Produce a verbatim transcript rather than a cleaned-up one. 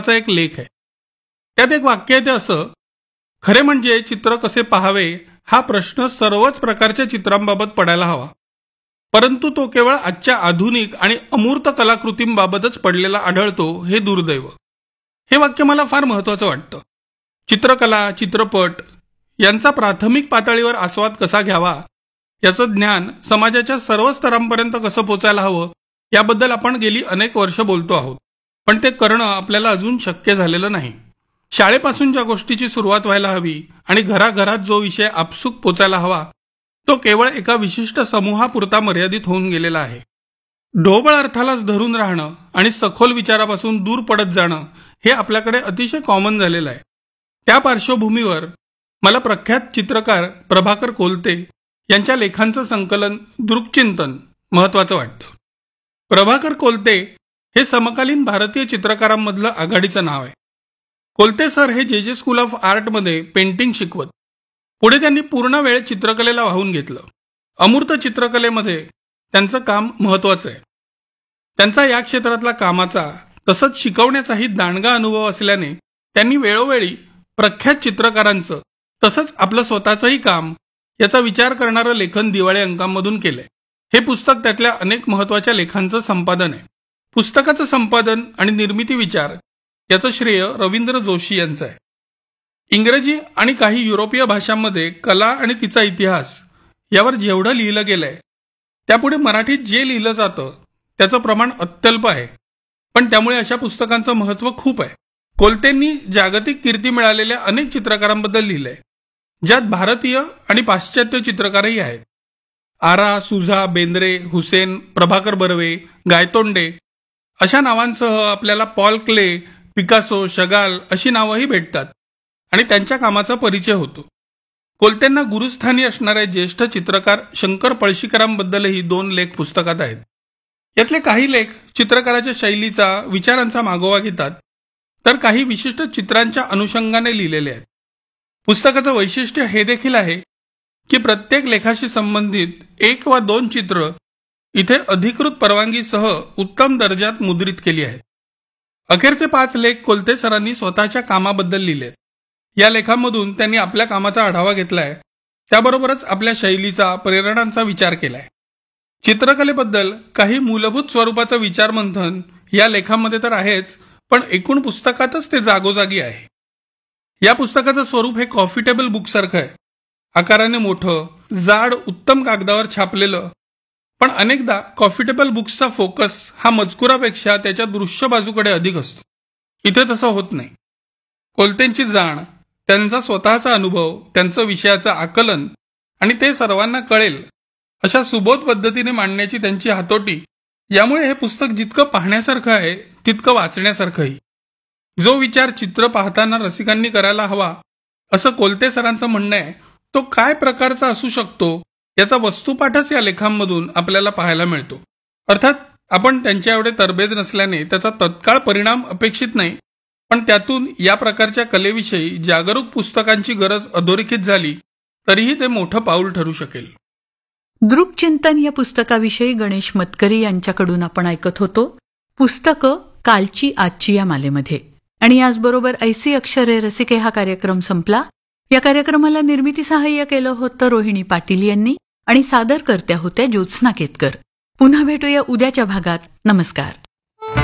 नावाचा एक लेख आहे. त्यात एक वाक्य आहे ते असं: खरे म्हणजे चित्र कसे पाहावे हा प्रश्न सर्वच प्रकारच्या चित्रांबाबत पडायला हवा, परंतु तो केवळ आजच्या आधुनिक आणि अमूर्त कलाकृतींबाबतच पडलेला आढळतो हे दुर्दैव. हे वाक्य मला फार महत्वाचं वाटतं. चित्रकला, चित्रपट यांचा प्राथमिक पातळीवर आस्वाद कसा घ्यावा, याचं ज्ञान समाजाच्या सर्व स्तरांपर्यंत कसं पोचायला हवं, याबद्दल आपण गेली अनेक वर्ष बोलतो आहोत. पण ते करणं आपल्याला अजून शक्य झालेलं नाही. शाळेपासून ज्या गोष्टीची सुरुवात व्हायला हवी आणि घराघरात जो विषय आपसूक पोचायला हवा, तो केवळ एका विशिष्ट समूहापुरता मर्यादित होऊन गेलेला आहे. ढोबळ अर्थालाच धरून राहणं आणि सखोल विचारापासून दूर पडत जाणं हे आपल्याकडे अतिशय कॉमन झालेलं आहे. त्या पार्श्वभूमीवर मला प्रख्यात चित्रकार प्रभाकर कोलते यांच्या लेखांचं संकलन दृक्चिंतन महत्वाचं वाटतं. प्रभाकर कोलते हे समकालीन भारतीय चित्रकारांमधलं आघाडीचं नाव आहे. कोलते सर हे जे जे स्कूल ऑफ आर्टमध्ये पेंटिंग शिकवत. पुढे त्यांनी पूर्ण वेळ चित्रकलेला वाहून घेतलं. अमूर्त चित्रकलेमध्ये त्यांचं काम महत्वाचं आहे. त्यांचा या क्षेत्रातला कामाचा तसंच शिकवण्याचाही दांडगा अनुभव असल्याने त्यांनी वेळोवेळी प्रख्यात चित्रकारांचं तसंच आपलं स्वतःचंही काम याचा विचार करणारं लेखन दिवाळी अंकांमधून केलंय. हे पुस्तक त्यातल्या अनेक महत्वाच्या लेखांचं संपादन आहे. पुस्तकाचं संपादन आणि निर्मिती विचार याचं श्रेय रवींद्र जोशी यांचं आहे. इंग्रजी आणि काही युरोपीय भाषांमध्ये कला आणि तिचा इतिहास यावर जेवढं लिहिलं गेलंय, त्यापुढे मराठीत जे लिहिलं जातं त्याचं प्रमाण अत्यल्प आहे. पण त्यामुळे अशा पुस्तकांचं महत्त्व खूप आहे. कोलतेंनी जागतिक कीर्ती मिळालेल्या अनेक चित्रकारांबद्दल लिहिलंय, ज्यात भारतीय आणि पाश्चात्य चित्रकारही आहेत. आरा, सुझा, बेंद्रे, हुसेन, प्रभाकर बर्वे, गायतोंडे अशा नावांसह आपल्याला पॉल क्ले, पिकासो, शगाल अशी नावंही भेटतात आणि त्यांच्या कामाचा परिचय होतो. कोलतेंना गुरुस्थानी असणारे ज्येष्ठ चित्रकार शंकर पळशीकरांबद्दलही दोन लेख पुस्तकात आहेत. यातले काही लेख चित्रकाराच्या शैलीचा, विचारांचा मागोवा घेतात, तर काही विशिष्ट चित्रांच्या अनुषंगाने लिहिलेले आहेत. पुस्तकाचं वैशिष्ट्य हे देखील आहे की प्रत्येक लेखाशी संबंधित एक वा दोन चित्र इथे अधिकृत परवानगीसह उत्तम दर्जात मुद्रित केली आहेत. अखेरचे पाच लेख कोलते सरांनी स्वतःच्या कामाबद्दल लिहिलेत. या लेखांमधून त्यांनी आपल्या कामाचा आढावा घेतलाय, त्याबरोबरच आपल्या शैलीचा, प्रेरणांचा विचार केलाय. चित्रकलेबद्दल काही मूलभूत स्वरूपाचं विचारमंथन या लेखांमध्ये तर आहेच, पण एकूण पुस्तकातच ते जागोजागी आहे. या पुस्तकाचं स्वरूप हे कॉफी टेबल बुक सारखं आहे. आकाराने मोठं, जाड, उत्तम कागदावर छापलेलं. पण अनेकदा कॉफी टेबल बुक्सचा फोकस हा मजकुरापेक्षा त्याच्या दृश्य बाजूकडे अधिक असतो. इथे तसं होत नाही. कोलतेंची जाण, त्यांचा स्वतःचा अनुभव, त्यांचं विषयाचं आकलन आणि ते सर्वांना कळेल अशा सुबोध पद्धतीने मांडण्याची त्यांची हातोटी, यामुळे हे पुस्तक जितकं पाहण्यासारखं आहे तितकं वाचण्यासारखंही. जो विचार चित्र पाहताना रसिकांनी करायला हवा असं कोलते सरांचं म्हणणं आहे, तो काय प्रकारचा असू शकतो याचा वस्तुपाठच या लेखांमधून आपल्याला पाहायला मिळतो. अर्थात आपण त्यांच्या एवढे तरबेज नसल्याने त्याचा तत्काळ परिणाम अपेक्षित नाही, पण त्यातून या प्रकारच्या कलेविषयी जागरूक पुस्तकांची गरज अधोरेखित झाली तरीही ते मोठं पाऊल ठरू शकेल. दृक्चिंतन या पुस्तकाविषयी गणेश मतकरी यांच्याकडून आपण ऐकत होतो. पुस्तकं कालची आजची या मालेमध्ये. आणि याचबरोबर ऐसी अक्षरे रसिके हा कार्यक्रम संपला. या कार्यक्रमाला निर्मिती सहाय्य केलं होतं रोहिणी पाटील यांनी आणि सादर करत्या होत्या ज्योत्स्ना केतकर. पुन्हा भेटूया उद्याच्या भागात. नमस्कार.